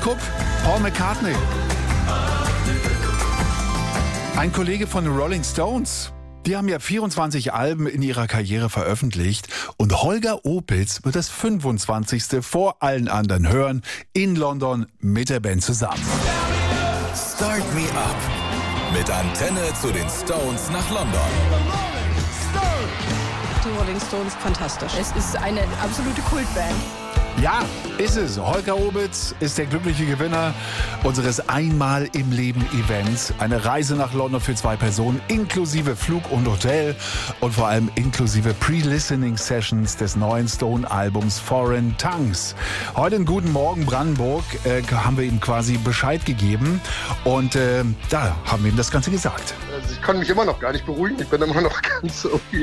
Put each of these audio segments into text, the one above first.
Jakob, Paul McCartney. Ein Kollege von den Rolling Stones. Die haben ja 24 Alben in ihrer Karriere veröffentlicht und Holger Opitz wird das 25. vor allen anderen hören in London mit der Band zusammen. Start Me Up mit Antenne zu den Stones nach London. Die Rolling Stones, fantastisch. Es ist eine absolute Kultband. Ja, ist es. Holger Opitz ist der glückliche Gewinner unseres Einmal-im-Leben-Events. Eine Reise nach London für 2 Personen, inklusive Flug und Hotel und vor allem inklusive Pre-Listening-Sessions des neuen Stone-Albums Foreign Tongues. Heute in Guten Morgen Brandenburg haben wir ihm quasi Bescheid gegeben und da haben wir ihm das Ganze gesagt. Also ich kann mich immer noch gar nicht beruhigen. Ich bin immer noch ganz irgendwie...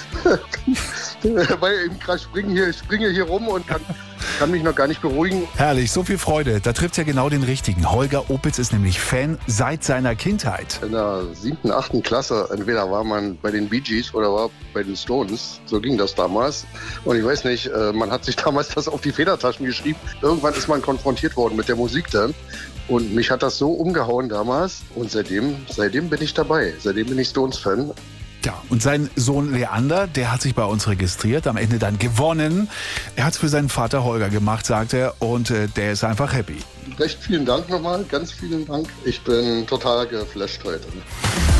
weil ich springe hier rum und kann mich noch gar nicht beruhigen. Herrlich, so viel Freude. Da trifft ja genau den richtigen. Holger Opitz ist nämlich Fan seit seiner Kindheit. In der 7., 8. Klasse, entweder war man bei den Bee Gees oder war bei den Stones. So ging das damals. Und ich weiß nicht, man hat sich damals das auf die Federtaschen geschrieben. Irgendwann ist man konfrontiert worden mit der Musik dann. Und mich hat das so umgehauen damals. Und seitdem bin ich dabei. Seitdem bin ich Stones-Fan. Ja, und sein Sohn Leander, der hat sich bei uns registriert, am Ende dann gewonnen. Er hat es für seinen Vater Holger gemacht, sagt er, und der ist einfach happy. Recht vielen Dank nochmal, ganz vielen Dank. Ich bin total geflasht heute.